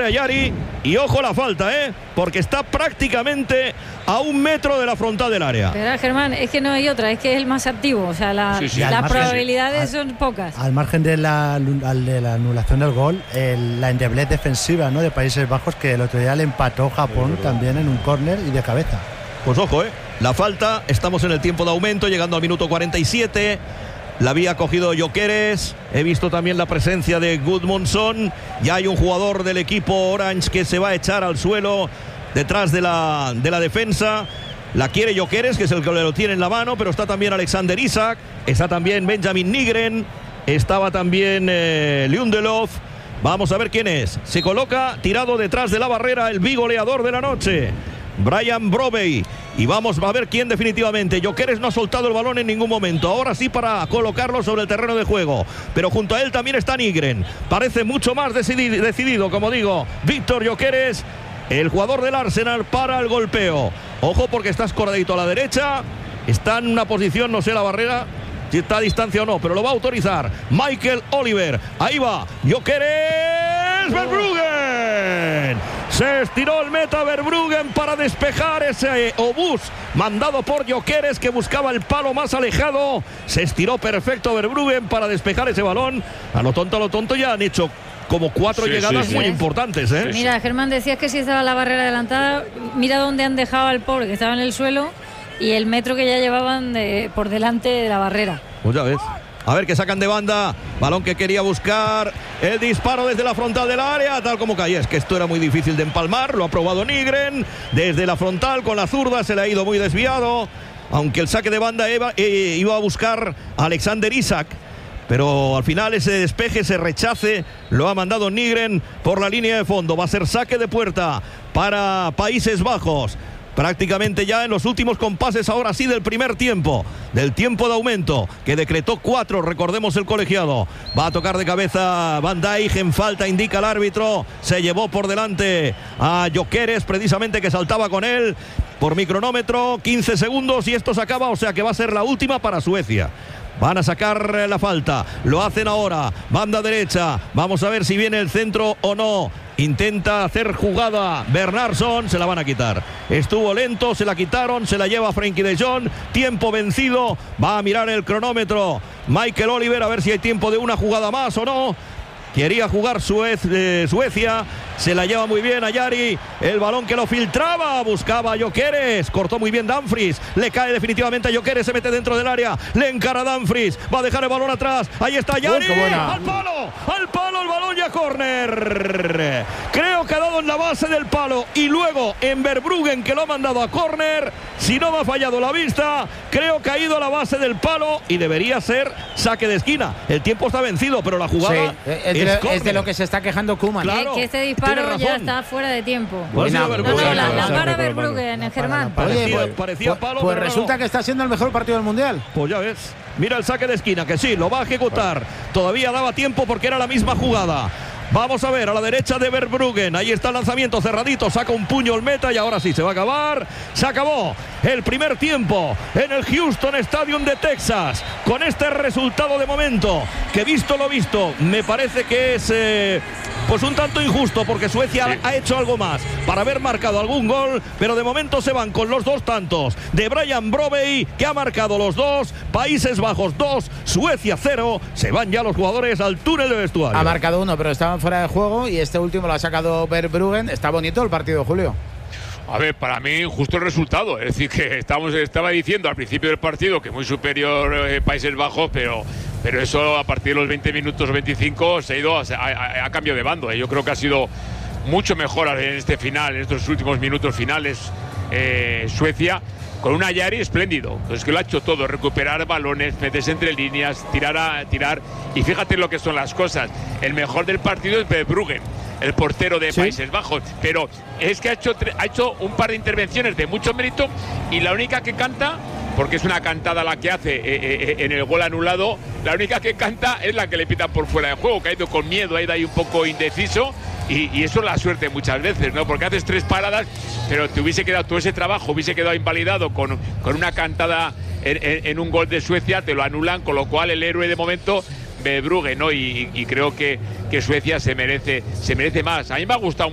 a Yari. Y ojo la falta, porque está prácticamente a 1 metro de la frontal del área. Pero Germán, es que no hay otra, es que es el más activo. O sea, las probabilidades son pocas. Al margen de la anulación del gol, la endeblez defensiva, ¿no?, de Países Bajos, que el otro día le empató Japón también en un córner y de cabeza. Pues ojo, la falta. Estamos en el tiempo de aumento, llegando al minuto 47. La había cogido Gyökeres. He visto también la presencia de Gudmundsson. Ya hay un jugador del equipo Orange que se va a echar al suelo detrás de la defensa. La quiere Gyökeres, que es el que lo tiene en la mano, pero está también Alexander Isak, está también Benjamin Nygren, estaba también Lindelof. Vamos a ver quién es. Se coloca tirado detrás de la barrera el bigoleador de la noche, Bryan Brobey. Y vamos a ver quién definitivamente. Gyökeres no ha soltado el balón en ningún momento. Ahora sí para colocarlo sobre el terreno de juego. Pero junto a él también está Nygren. Parece mucho más decidido, como digo, Víctor Gyökeres, el jugador del Arsenal, para el golpeo. Ojo, porque está escoradito a la derecha. Está en una posición, no sé la barrera, si está a distancia o no, pero lo va a autorizar Michael Oliver. Ahí va Gyökeres. Verbruggen. Se estiró el meta Verbruggen para despejar ese obús mandado por Gyökeres, que buscaba el palo más alejado. Se estiró perfecto Verbruggen para despejar ese balón. A lo tonto ya han hecho como 4 llegadas muy importantes. Mira, Germán, decías que si estaba la barrera adelantada, mira dónde han dejado al pobre, que estaba en el suelo, y el metro que ya llevaban por delante de la barrera. Pues ya ves. A ver, que sacan de banda. Balón que quería buscar. El disparo desde la frontal del área, tal como cae. Es que esto era muy difícil de empalmar. Lo ha probado Nygren. Desde la frontal con la zurda se le ha ido muy desviado. Aunque el saque de banda iba a buscar a Alexander Isak. Pero al final ese despeje, ese rechace, lo ha mandado Nygren por la línea de fondo. Va a ser saque de puerta para Países Bajos. Prácticamente ya en los últimos compases, ahora sí, del primer tiempo, del tiempo de aumento, que decretó 4, recordemos el colegiado. Va a tocar de cabeza Van Dijk, en falta indica el árbitro. Se llevó por delante a Gyökeres, precisamente, que saltaba con él. Por mi cronómetro, 15 segundos y esto se acaba, o sea que va a ser la última para Suecia. Van a sacar la falta, lo hacen ahora, banda derecha, vamos a ver si viene el centro o no. Intenta hacer jugada Bernardsson, se la van a quitar. Estuvo lento, se la quitaron, se la lleva Frenkie de Jong. Tiempo vencido, va a mirar el cronómetro Michael Oliver a ver si hay tiempo de una jugada más o no. Quería jugar Suecia, se la lleva muy bien a Yari, el balón que lo filtraba, buscaba a Gyökeres, cortó muy bien Dumfries, le cae definitivamente a Gyökeres, se mete dentro del área, le encara a Dumfries, va a dejar el balón atrás, ahí está Yari, al palo el balón, ya córner. Creo que ha dado en la base del palo y luego en Verbruggen, que lo ha mandado a córner. Si no me ha fallado la vista, creo que ha ido a la base del palo y debería ser saque de esquina. El tiempo está vencido, pero la jugada es de lo que se está quejando Koeman. Claro, que este disparo ya está fuera de tiempo. La para Verbruggen, Germán. Parecía palo. Pues resulta que está siendo el mejor partido del Mundial. Pues ya ves. Mira el saque de esquina, que sí, lo va a ejecutar. Todavía daba tiempo porque era la misma jugada. Vamos a ver, a la derecha de Verbruggen. Ahí está el lanzamiento cerradito. Saca un puño el meta y ahora sí se va a acabar. Se acabó el primer tiempo en el Houston Stadium de Texas. Con este resultado de momento, que visto lo visto, me parece que es pues un tanto injusto, porque Suecia ha hecho algo más para haber marcado algún gol, pero de momento se van con los 2 tantos de Bryan Brobey, que ha marcado los 2. Países Bajos 2, Suecia 0. Se van ya los jugadores al túnel de vestuario. Ha marcado 1, pero estaban fuera de juego, y este último lo ha sacado Verbruggen. Está bonito el partido, Julio. A ver, para mí justo el resultado, es decir, que estaba diciendo al principio del partido que muy superior Países Bajos, pero eso a partir de los 20 minutos o 25 se ha ido a cambio de bando. Yo creo que ha sido mucho mejor en este final, en estos últimos minutos finales, Suecia, con un Yari espléndido, pues que lo ha hecho todo: recuperar balones, meterse entre líneas, tirar, y fíjate lo que son las cosas. El mejor del partido es Verbruggen, el portero de Países Bajos, pero es que ha hecho un par de intervenciones de mucho mérito, y la única que canta, porque es una cantada la que hace en el gol anulado, la única que canta es la que le pitan por fuera de juego, que ha ido con miedo, ha ido ahí un poco indeciso, y eso es la suerte muchas veces, ¿no? Porque haces 3 paradas, pero te hubiese quedado todo ese trabajo, hubiese quedado invalidado con una cantada en un gol de Suecia, te lo anulan, con lo cual el héroe de momento, Verbruggen, ¿no? Y creo que Suecia se merece más. A mí me ha gustado